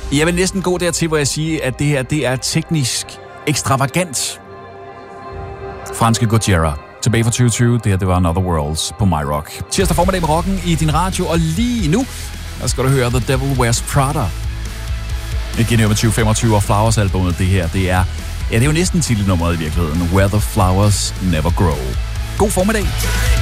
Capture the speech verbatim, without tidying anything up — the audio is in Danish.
Jeg vil næsten gå dertil, hvor jeg siger, at det her det er teknisk ekstravagant. Franske Gojira. Tilbage fra tyve tyve, det her det var Another Worlds på My Rock. Tirsdag formiddag med rocken i din radio, og lige nu, der skal du høre The Devil Wears Prada. Et genhør med tyve femogtyve og Flowers-albummet, det her, det er, ja, det er jo næsten titelnummeret i virkeligheden. Where the Flowers Never Grow. God formiddag.